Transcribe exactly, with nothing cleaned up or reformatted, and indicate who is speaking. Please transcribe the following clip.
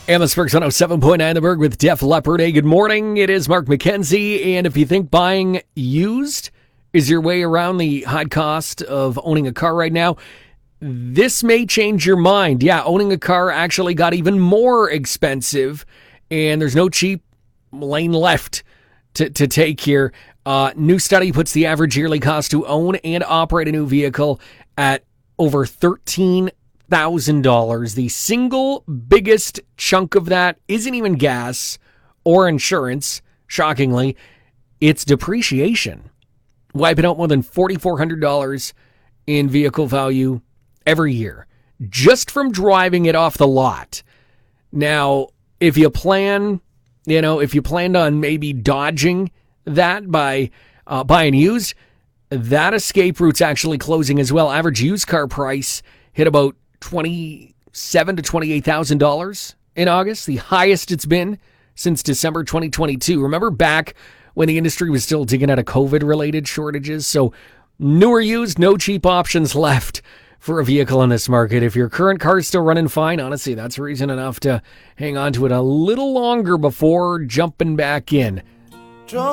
Speaker 1: Amos Burks one oh seven point nine The Berg with Def Leppard. Hey, good morning. It is Mark McKenzie. And if you think buying used is your way around the high cost of owning a car right now, this may change your mind. Yeah, owning a car actually got even more expensive, and there's no cheap lane left to, to take here. Uh, new study puts the average yearly cost to own and operate a new vehicle at over thirteen thousand dollars. The single biggest chunk of that isn't even gas or insurance, shockingly. It's depreciation, wiping out more than four thousand four hundred dollars in vehicle value every year, just from driving it off the lot. Now, if you plan, you know, if you planned on maybe dodging that by uh, buying used, that escape route's actually closing as well. Average used car price hit about twenty-seven to twenty-eight thousand dollars in August, the highest it's been since December twenty twenty-two. Remember back when the industry was still digging out of COVID-related shortages? So newer used, no cheap options left for a vehicle in this market. If your current car is still running fine, honestly, that's reason enough to hang on to it a little longer before jumping back in.